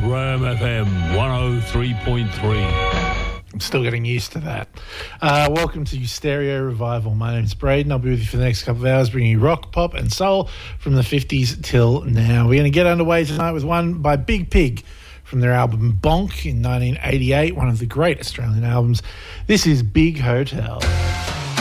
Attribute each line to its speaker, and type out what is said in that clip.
Speaker 1: Ram FM 103.3.
Speaker 2: I'm still getting used to that. Welcome to Stereo Revival. My name's Braden. I'll be with you for the next couple of hours, bringing you rock, pop and soul from the 50s till now. We're going to get underway tonight with one by Big Pig from their album Bonk in 1988, one of the great Australian albums. This is Big Hotel.